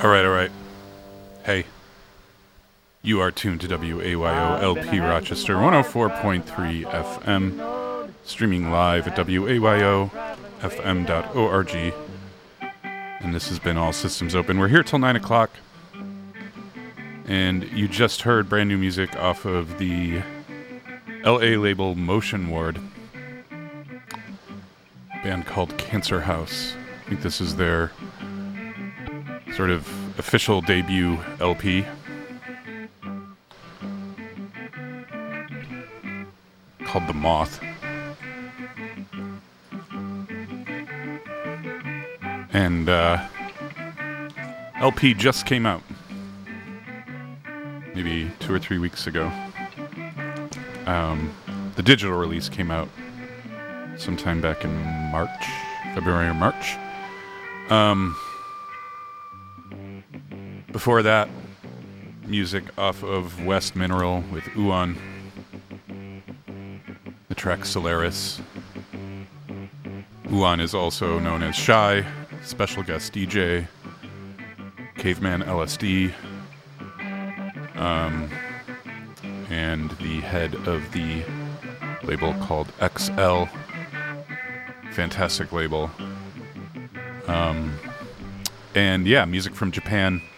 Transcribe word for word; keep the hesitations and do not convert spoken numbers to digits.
All right, all right. Hey, you are tuned to W A Y O L P Rochester one oh four point three F M, streaming live at W A Y O F M dot org. And this has been All Systems Open. We're here till nine o'clock. And you just heard brand new music off of the L A label Motion Ward, a band called Cancer House. I think this is their sort of official debut L P. Called The Moth. And uh, L P just came out. Maybe two or three weeks ago. Um, the digital release came out sometime back in March, February or March. Um, before that, music off of West Mineral with Uan. The track Solaris. Uan is also known as Shy, special guest D J, Caveman L S D, um, and the head of the label called X L. Fantastic label. Um, and yeah, music from Japan.